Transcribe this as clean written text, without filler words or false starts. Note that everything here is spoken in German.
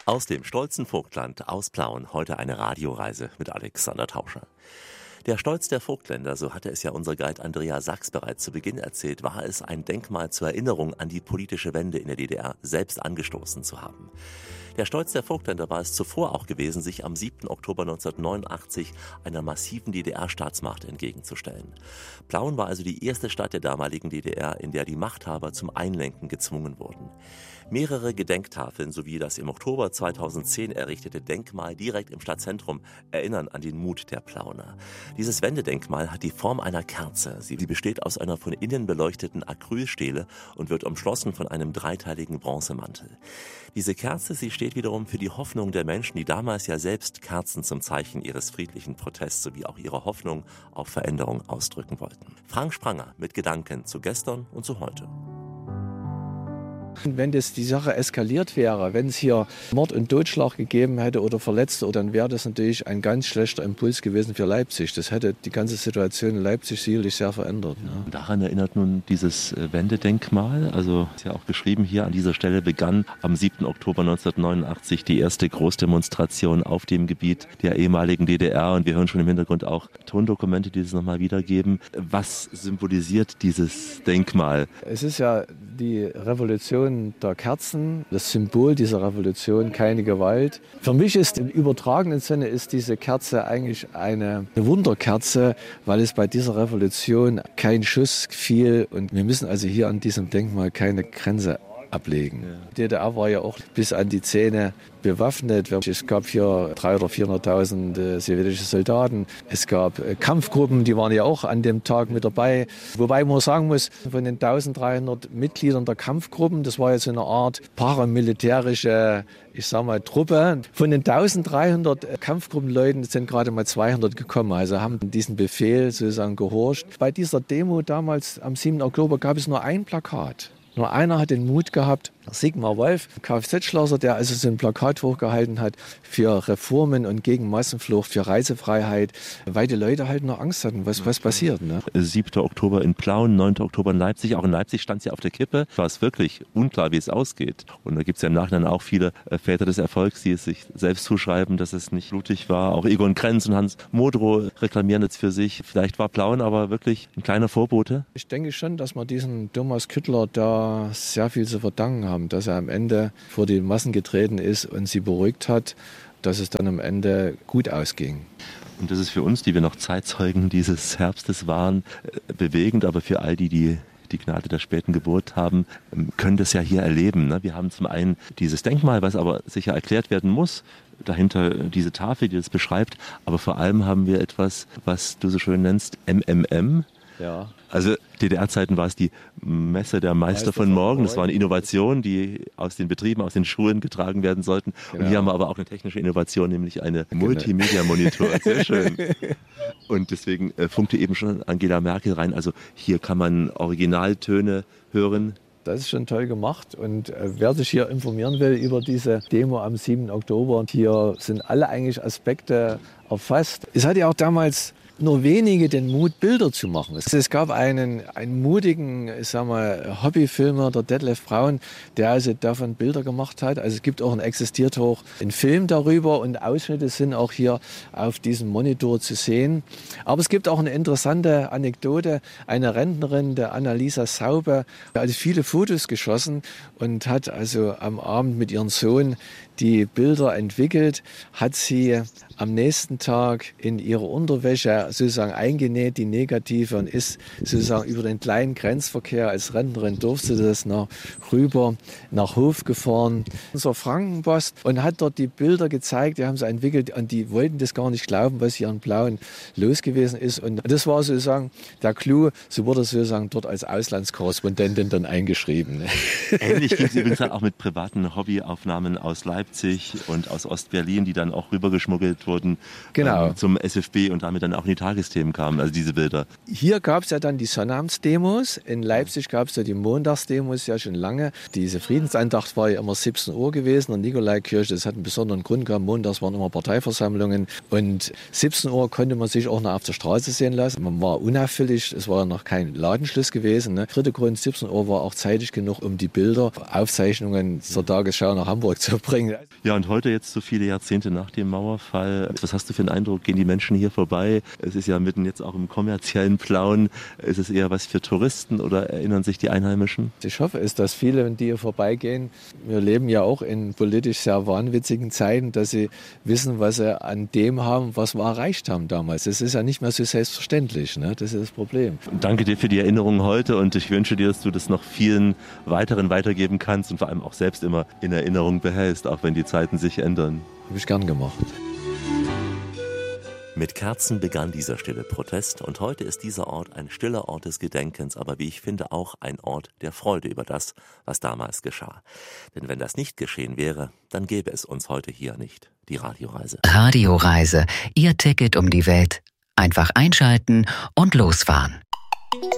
Aus dem stolzen Vogtland, aus Plauen, heute eine Radioreise mit Alexander Tauscher. Der Stolz der Vogtländer, so hatte es ja unser Guide Andrea Sachs bereits zu Beginn erzählt, war es, ein Denkmal zur Erinnerung an die politische Wende in der DDR selbst angestoßen zu haben. Der Stolz der Vogtländer war es zuvor auch gewesen, sich am 7. Oktober 1989 einer massiven DDR-Staatsmacht entgegenzustellen. Plauen war also die erste Stadt der damaligen DDR, in der die Machthaber zum Einlenken gezwungen wurden. Mehrere Gedenktafeln sowie das im Oktober 2010 errichtete Denkmal direkt im Stadtzentrum erinnern an den Mut der Plauner. Dieses Wendedenkmal hat die Form einer Kerze. Sie besteht aus einer von innen beleuchteten Acrylstele und wird umschlossen von einem dreiteiligen Bronzemantel. Diese Kerze, sie steht wiederum für die Hoffnung der Menschen, die damals ja selbst Kerzen zum Zeichen ihres friedlichen Protests sowie auch ihrer Hoffnung auf Veränderung ausdrücken wollten. Frank Spranger mit Gedanken zu gestern und zu heute. Wenn das die Sache eskaliert wäre, wenn es hier Mord und Totschlag gegeben hätte oder Verletzte, dann wäre das natürlich ein ganz schlechter Impuls gewesen für Leipzig. Das hätte die ganze Situation in Leipzig sicherlich sehr verändert. Ja. Daran erinnert nun dieses Wendedenkmal, also ist ja auch geschrieben hier, an dieser Stelle begann am 7. Oktober 1989 die erste Großdemonstration auf dem Gebiet der ehemaligen DDR, und wir hören schon im Hintergrund auch Tondokumente, die das nochmal wiedergeben. Was symbolisiert dieses Denkmal? Es ist ja die Revolution der Kerzen, das Symbol dieser Revolution, keine Gewalt. Für mich ist im übertragenen Sinne ist diese Kerze eigentlich eine Wunderkerze, weil es bei dieser Revolution kein Schuss fiel, und wir müssen also hier an diesem Denkmal keine Grenze ablegen. Ja. Die DDR war ja auch bis an die Zähne bewaffnet. Es gab hier 300.000 oder 400.000 sowjetische Soldaten. Es gab Kampfgruppen, die waren ja auch an dem Tag mit dabei. Wobei man sagen muss, von den 1300 Mitgliedern der Kampfgruppen, das war jetzt eine Art paramilitärische, Truppe. Von den 1300 Kampfgruppenleuten sind gerade mal 200 gekommen, also haben diesen Befehl sozusagen gehorcht. Bei dieser Demo damals am 7. Oktober gab es nur ein Plakat. Nur einer hat den Mut gehabt, Sigmar Wolf, Kfz-Schlosser, der also so ein Plakat hochgehalten hat für Reformen und gegen Massenflucht, für Reisefreiheit, weil die Leute halt noch Angst hatten, was passiert. Ne? 7. Oktober in Plauen, 9. Oktober in Leipzig. Auch in Leipzig stand es ja auf der Kippe. War es wirklich unklar, wie es ausgeht. Und da gibt es ja im Nachhinein auch viele Väter des Erfolgs, die es sich selbst zuschreiben, dass es nicht blutig war. Auch Egon Krenz und Hans Modrow reklamieren jetzt für sich. Vielleicht war Plauen aber wirklich ein kleiner Vorbote. Ich denke schon, dass wir diesen Thomas Küttler da sehr viel zu verdanken haben, dass er am Ende vor die Massen getreten ist und sie beruhigt hat, dass es dann am Ende gut ausging. Und das ist für uns, die wir noch Zeitzeugen dieses Herbstes waren, bewegend, aber für all die Gnade der späten Geburt haben, können das ja hier erleben. Wir haben zum einen dieses Denkmal, was aber sicher erklärt werden muss, dahinter diese Tafel, die das beschreibt, aber vor allem haben wir etwas, was du so schön nennst, MMM. Ja. Also DDR-Zeiten war es die Messe der Meister von morgen. Das waren Innovationen, die aus den Betrieben, aus den Schulen getragen werden sollten. Genau. Und hier haben wir aber auch eine technische Innovation, nämlich eine Multimedia-Monitor. Sehr schön. Und deswegen funkte eben schon Angela Merkel rein. Also hier kann man Originaltöne hören. Das ist schon toll gemacht, und wer sich hier informieren will über diese Demo am 7. Oktober, hier sind alle eigentlich Aspekte erfasst. Es hat ja auch damals nur wenige den Mut, Bilder zu machen. Es gab einen mutigen, Hobbyfilmer, der Detlef Braun, der also davon Bilder gemacht hat. Also es gibt auch existiert auch ein Film darüber, und Ausschnitte sind auch hier auf diesem Monitor zu sehen. Aber es gibt auch eine interessante Anekdote. Eine Rentnerin, der Annalisa Saube, hat also viele Fotos geschossen und hat also am Abend mit ihrem Sohn die Bilder entwickelt, hat sie am nächsten Tag in ihre Unterwäsche sozusagen eingenäht, die negative, und ist sozusagen über den kleinen Grenzverkehr als Rentnerin, durfte das rüber nach Hof gefahren, zur Frankenpost, und hat dort die Bilder gezeigt, die haben sie entwickelt, und die wollten das gar nicht glauben, was hier in Plauen los gewesen ist. Und das war sozusagen der Clou, so wurde sozusagen dort als Auslandskorrespondentin dann eingeschrieben. Ähnlich ging es übrigens auch mit privaten Hobbyaufnahmen aus Leipzig und aus Ostberlin, die dann auch rübergeschmuggelt wurden, genau, zum SFB und damit dann auch in die Tagesthemen kamen, also diese Bilder. Hier gab es ja dann die Sonnabends-Demos, in Leipzig gab es ja die Montagsdemos ja schon lange. Diese Friedensandacht war ja immer 17 Uhr gewesen, in der Nikolaikirche, das hat einen besonderen Grund gehabt, montags waren immer Parteiversammlungen, und 17 Uhr konnte man sich auch noch auf der Straße sehen lassen. Man war unauffällig, es war noch kein Ladenschluss gewesen. Dritter Grund, 17 Uhr war auch zeitig genug, um die Bilder, Aufzeichnungen zur Tagesschau nach Hamburg zu bringen. Ja, und heute jetzt so viele Jahrzehnte nach dem Mauerfall, was hast du für einen Eindruck? Gehen die Menschen hier vorbei? Es ist ja mitten jetzt auch im kommerziellen Plauen. Ist es eher was für Touristen oder erinnern sich die Einheimischen? Ich hoffe es, dass viele, die hier vorbeigehen, wir leben ja auch in politisch sehr wahnwitzigen Zeiten, dass sie wissen, was sie an dem haben, was wir erreicht haben damals. Das ist ja nicht mehr so selbstverständlich, ne? Das ist das Problem. Und danke dir für die Erinnerungen heute und ich wünsche dir, dass du das noch vielen weiteren weitergeben kannst und vor allem auch selbst immer in Erinnerung behältst, auch wenn die Zeiten sich ändern. Habe ich gern gemacht. Mit Kerzen begann dieser stille Protest und heute ist dieser Ort ein stiller Ort des Gedenkens, aber wie ich finde auch ein Ort der Freude über das, was damals geschah. Denn wenn das nicht geschehen wäre, dann gäbe es uns heute hier nicht, die Radioreise. Radioreise, Ihr Ticket um die Welt. Einfach einschalten und losfahren.